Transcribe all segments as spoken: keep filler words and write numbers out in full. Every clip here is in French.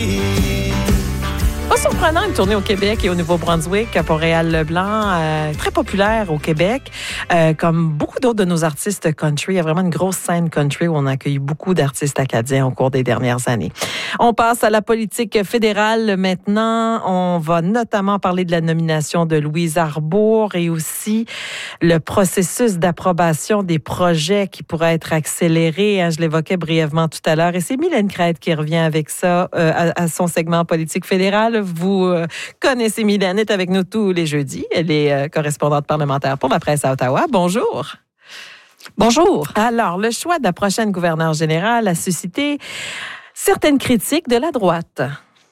Pas surprenant, une tournée au Québec et au Nouveau-Brunswick pour Réal Leblanc, euh, très populaire au Québec. Euh, comme beaucoup d'autres de nos artistes country, il y a vraiment une grosse scène country où on a accueilli beaucoup d'artistes acadiens au cours des dernières années. On passe à la politique fédérale maintenant. On va notamment parler de la nomination de Louise Arbour et aussi le processus d'approbation des projets qui pourrait être accéléré. Hein, je l'évoquais brièvement tout à l'heure. Et c'est Mylène Crête qui revient avec ça euh, à, à son segment politique fédérale. Vous euh, connaissez Mylène, elle est avec nous tous les jeudis. Elle est euh, correspondante parlementaire pour la presse à Ottawa. Bonjour. Bonjour. Alors, le choix de la prochaine gouverneure générale a suscité certaines critiques de la droite.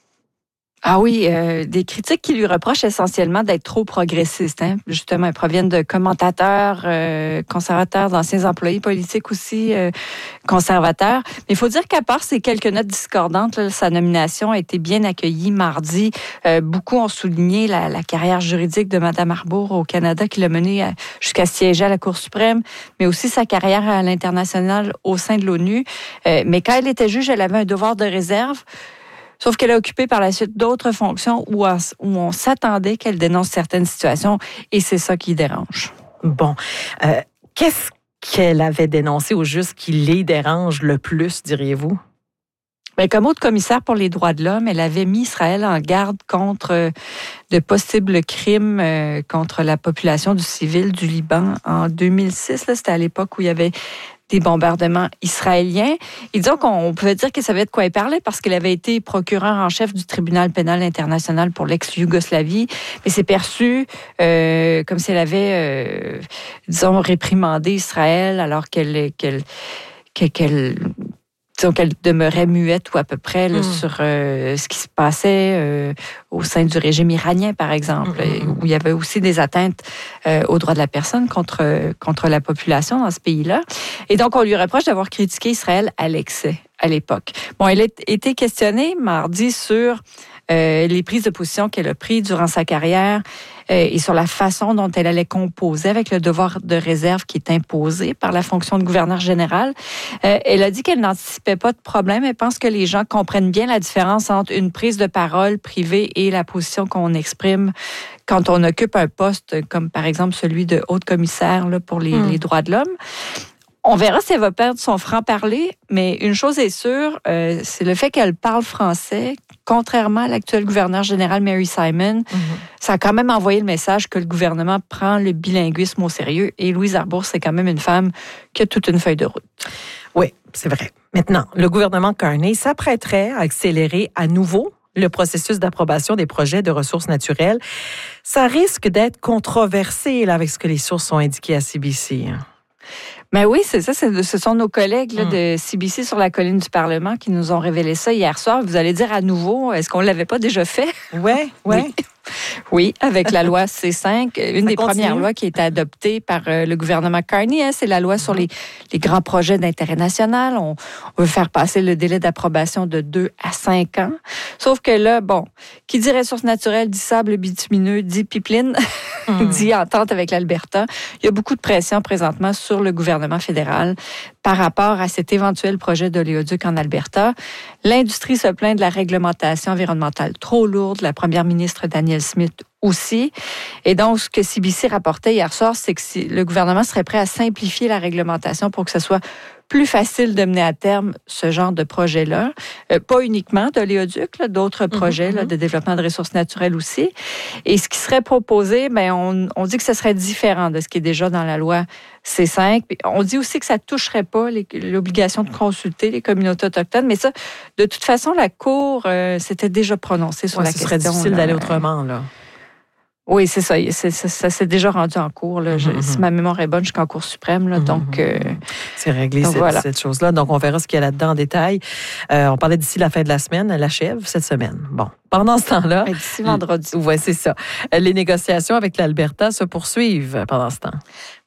Ah oui, euh, des critiques qui lui reprochent essentiellement d'être trop progressiste. Hein. Justement, elles proviennent de commentateurs euh, conservateurs, d'anciens employés politiques aussi euh, conservateurs. Mais il faut dire qu'à part ces quelques notes discordantes, là, sa nomination a été bien accueillie mardi. Euh, beaucoup ont souligné la, la carrière juridique de Mme Arbour au Canada qui l'a menée à, jusqu'à siéger à la Cour suprême, mais aussi sa carrière à l'international au sein de l'ONU. Euh, mais quand elle était juge, elle avait un devoir de réserve. Sauf qu'elle a occupé par la suite d'autres fonctions où on, où on s'attendait qu'elle dénonce certaines situations et c'est ça qui dérange. Bon, euh, qu'est-ce qu'elle avait dénoncé au juste qui les dérange le plus, diriez-vous? Bien, comme haute commissaire pour les droits de l'homme, elle avait mis Israël en garde contre de possibles crimes euh, contre la population du civil du Liban en deux mille six. Là, c'était à l'époque où il y avait des bombardements israéliens. Et disons qu'on pouvait dire qu'elle savait de quoi elle parlait parce qu'elle avait été procureure en chef du tribunal pénal international pour l'ex-Yougoslavie. Mais c'est perçu euh, comme si elle avait, euh, disons, réprimandé Israël alors qu'elle... qu'elle, qu'elle, qu'elle disons qu'elle demeurait muette ou à peu près là, mmh. sur euh, ce qui se passait euh, au sein du régime iranien, par exemple, mmh. où il y avait aussi des atteintes euh, aux droits de la personne contre, contre la population dans ce pays-là. Et donc, on lui reproche d'avoir critiqué Israël à l'excès à l'époque. Bon, elle a été questionnée mardi sur euh, les prises de position qu'elle a prises durant sa carrière euh, et sur la façon dont elle allait composer avec le devoir de réserve qui est imposé par la fonction de gouverneur général. Euh, elle a dit qu'elle n'anticipait pas de problème. Elle pense que les gens comprennent bien la différence entre une prise de parole privée et la position qu'on exprime quand on occupe un poste comme par exemple celui de haute commissaire là, pour les, mmh. les droits de l'homme. On verra si elle va perdre son franc-parler, mais une chose est sûre, euh, c'est le fait qu'elle parle français, contrairement à l'actuelle gouverneure générale Mary Simon. Mm-hmm. Ça a quand même envoyé le message que le gouvernement prend le bilinguisme au sérieux. Et Louise Arbour, c'est quand même une femme qui a toute une feuille de route. Oui, c'est vrai. Maintenant, le gouvernement Carney s'apprêterait à accélérer à nouveau le processus d'approbation des projets de ressources naturelles. Ça risque d'être controversé là, avec ce que les sources ont indiqué à C B C. Ben oui, c'est ça. C'est, ce sont nos collègues là, de C B C sur la colline du Parlement qui nous ont révélé ça hier soir. Vous allez dire à nouveau, est-ce qu'on ne l'avait pas déjà fait? Ouais, ouais. Oui. Oui, avec la loi C cinq, une ça des continue. premières lois qui a été adoptée par euh, le gouvernement Carney, hein, c'est la loi sur les, les grands projets d'intérêt national. On, on veut faire passer le délai d'approbation de deux à cinq ans. Sauf que là, bon, qui dit ressources naturelles, dit sable bitumineux, dit pipeline, mm. dit entente avec l'Alberta. Il y a beaucoup de pression présentement sur le gouvernement fédéral par rapport à cet éventuel projet d'oléoduc en Alberta. L'industrie se plaint de la réglementation environnementale trop lourde. La première ministre Danielle Smith aussi. Et donc, ce que C B C rapportait hier soir, c'est que si le gouvernement serait prêt à simplifier la réglementation pour que ce soit plus facile de mener à terme ce genre de projet-là. Euh, pas uniquement d'oléoduc, là, d'autres mm-hmm, projets là, mm-hmm. de développement de ressources naturelles aussi. Et ce qui serait proposé, ben, on, on dit que ce serait différent de ce qui est déjà dans la loi C cinq. On dit aussi que ça ne toucherait pas les, l'obligation de consulter les communautés autochtones. Mais ça, de toute façon, la Cour euh, s'était déjà prononcée sur ouais, la ce question. Ce serait difficile là, d'aller autrement, là. Oui, c'est ça. C'est, ça, ça s'est déjà rendu en cours. Là. Je, mm-hmm. Si ma mémoire est bonne, jusqu'en Cour suprême. Là, mm-hmm. Donc, euh, c'est réglé, donc cette, voilà. cette chose-là. Donc, on verra ce qu'il y a là-dedans en détail. Euh, on parlait d'ici la fin de la semaine. Elle achève cette semaine. Bon, pendant ce temps-là... Et d'ici vendredi. Oui, c'est ça. Les négociations avec l'Alberta se poursuivent pendant ce temps.